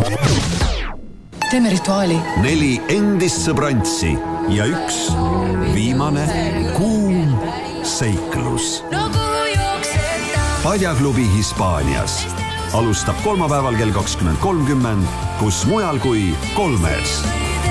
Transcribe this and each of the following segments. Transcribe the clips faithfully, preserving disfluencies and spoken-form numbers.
Teeme rituaali. Neli endist sõbrantsi ja üks viimane kuum seiklus. Padjaklubi Hispaanias alustab kolmapäeval kell kakskümmend kolmkümmend, kus mujal kui kolmes.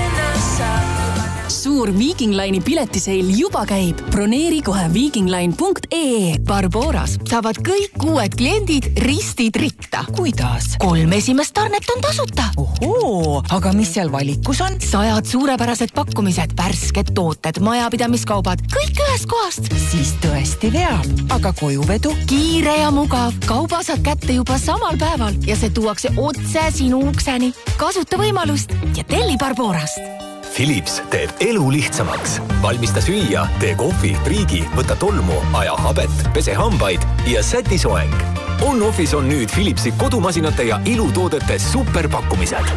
Suur Viking Line'i piletiseil juba käib. Broneeri kohe vikingline punkt ee. Barboras saavad kõik uued kliendid ristid ritta. Kuidas? Kolm esimest tarnet on tasuta. Ohoo, aga mis seal valikus on? Sajad suurepärased pakkumised, värsked tooted, majapidamiskaubad, kõik ühest kohast. Siis tõesti veab. Aga kojuvedu? Kiire ja mugav. Kauba saad kätte juba samal päeval ja see tuuakse otse sinu ukseni. Kasuta võimalust ja telli Barborast. Philips teeb elu lihtsamaks. Valmista süüa, tee kohvi, priigi, võta tolmu, aja habet, pese hambaid ja säti soeng. On-Office on nüüd Philipsi kodumasinate ja ilutoodete superpakkumised.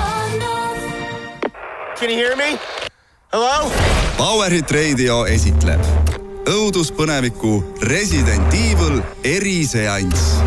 Can you hear me? Hello? Powerhit Radio esitleb õuduspõneviku Resident Evil eriseanss.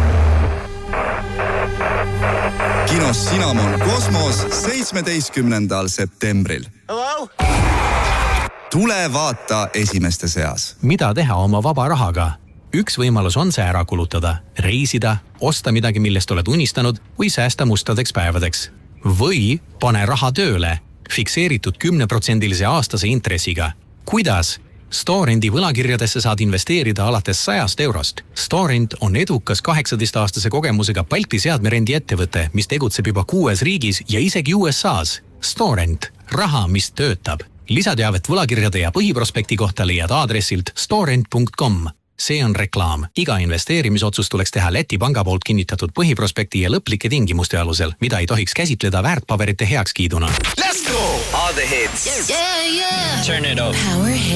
Kinos Cinnamon Kosmos seitsmeteistkümnendal septembril. Hello? Tule vaata esimeste seas. Mida teha oma vaba rahaga? Üks võimalus on see ära kulutada, reisida, osta midagi, millest oled unistanud või säästa mustadeks päevadeks. Või pane raha tööle, fikseeritud kümneprotsendilise aastase intressiga. Kuidas? Storendi võlakirjadesse saad investeerida alates sajast eurost. Storend on edukas kaheksateist-aastase kogemusega Balti seadmerendi ettevõte, mis tegutseb juba kuues riigis ja isegi U S A's. Storend. Raha, mis töötab. Lisateavet võlakirjade ja põhiprospekti kohta leiad aadressilt storend punkt com. See on reklaam. Iga investeerimisotsus tuleks teha Läti panga poolt kinnitatud põhiprospekti ja lõplike tingimuste alusel, mida ei tohiks käsitleda väärtpaberite heakskiiduna. Let's go! All the hits. Yeah, yeah. Turn it up. Power hits.